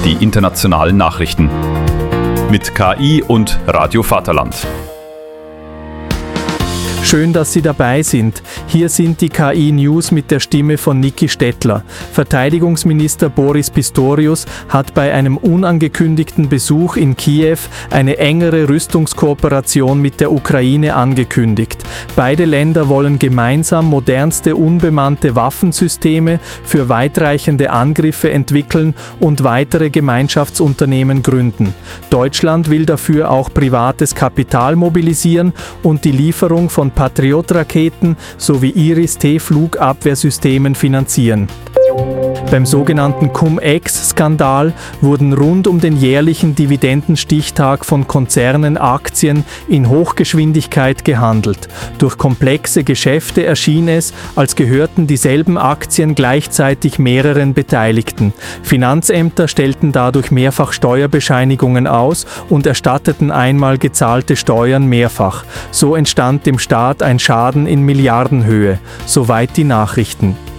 die internationalen Nachrichten. Mit KI und Radio Vaterland. Schön, dass Sie dabei sind. Hier sind die KI-News mit der Stimme von Niki Stettler. Verteidigungsminister Boris Pistorius hat bei einem unangekündigten Besuch in Kiew eine engere Rüstungskooperation mit der Ukraine angekündigt. Beide Länder wollen gemeinsam modernste unbemannte Waffensysteme für weitreichende Angriffe entwickeln und weitere Gemeinschaftsunternehmen gründen. Deutschland will dafür auch privates Kapital mobilisieren und die Lieferung von Patriot-Raketen sowie Iris-T-Flugabwehrsystemen finanzieren. Beim sogenannten Cum-Ex-Skandal wurden rund um den jährlichen Dividendenstichtag von Konzernen Aktien in Hochgeschwindigkeit gehandelt. Durch komplexe Geschäfte erschien es, als gehörten dieselben Aktien gleichzeitig mehreren Beteiligten. Finanzämter stellten dadurch mehrfach Steuerbescheinigungen aus und erstatteten einmal gezahlte Steuern mehrfach. So entstand dem Staat ein Schaden in Milliardenhöhe. Soweit die Nachrichten.